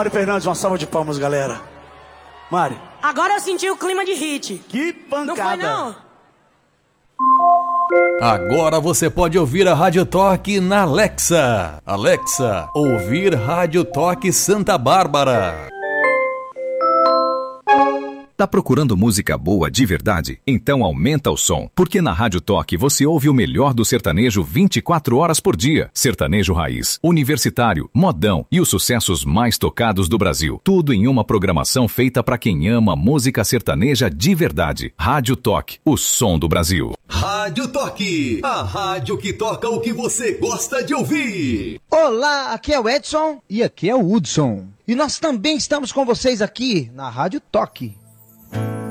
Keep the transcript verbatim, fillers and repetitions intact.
Mari Fernandes, uma salva de palmas, galera. Mari. Agora eu senti o clima de hit. Que pancada. Não foi, não? Agora você pode ouvir a Rádio Toque na Alexa. Alexa, ouvir Rádio Toque Santa Bárbara. Tá procurando música boa de verdade? Então aumenta o som, porque na Rádio Toque você ouve o melhor do sertanejo vinte e quatro horas por dia. Sertanejo raiz, universitário, modão e os sucessos mais tocados do Brasil. Tudo em uma programação feita para quem ama música sertaneja de verdade. Rádio Toque, o som do Brasil. Rádio Toque, a rádio que toca o que você gosta de ouvir. Olá, aqui é o Edson e aqui é o Hudson. E nós também estamos com vocês aqui na Rádio Toque.